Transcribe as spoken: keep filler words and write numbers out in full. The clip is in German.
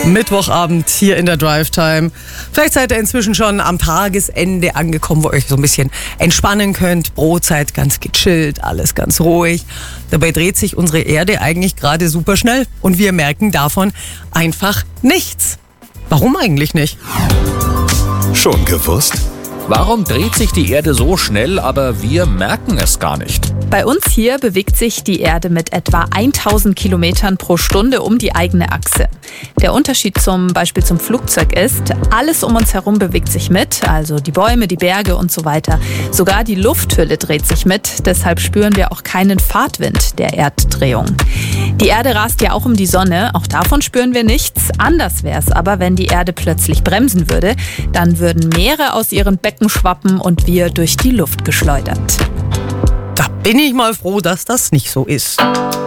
Mittwochabend hier in der Drive Time. Vielleicht seid ihr inzwischen schon am Tagesende angekommen, wo ihr euch so ein bisschen entspannen könnt. Brotzeit, ganz gechillt, alles ganz ruhig. Dabei dreht sich unsere Erde eigentlich gerade super schnell und wir merken davon einfach nichts. Warum eigentlich nicht? Schon gewusst? Warum dreht sich die Erde so schnell, aber wir merken es gar nicht? Bei uns hier bewegt sich die Erde mit etwa tausend Kilometern pro Stunde um die eigene Achse. Der Unterschied zum Beispiel zum Flugzeug ist, alles um uns herum bewegt sich mit, also die Bäume, die Berge und so weiter. Sogar die Lufthülle dreht sich mit, deshalb spüren wir auch keinen Fahrtwind der Erddrehung. Die Erde rast ja auch um die Sonne, auch davon spüren wir nichts. Anders wäre es aber, wenn die Erde plötzlich bremsen würde, dann würden Meere aus ihren Becken schwappen und wir durch die Luft geschleudert. Da bin ich mal froh, dass das nicht so ist.